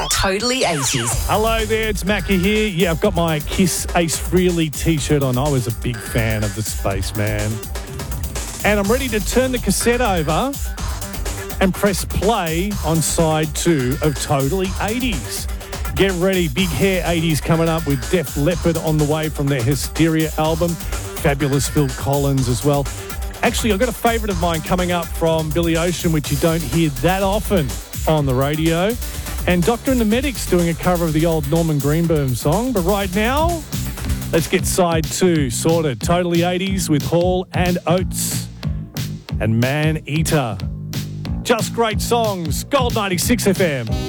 Totally 80s. Hello there, it's Macca here. Yeah, I've got my Kiss Ace Frehley t-shirt on. I was a big fan of the Spaceman. And I'm ready to turn the cassette over and press play on side 2 of Totally 80s. Get ready, big hair 80s coming up with Def Leppard on the way from their Hysteria album. Fabulous Phil Collins as well. Actually, I've got a favourite of mine coming up from Billy Ocean, which you don't hear that often on the radio. And Doctor and the Medics doing a cover of the old Norman Greenbaum song. But right now, let's get side 2 sorted. Totally 80s with Hall and Oates and Man Eater. Just great songs. Gold 96 FM.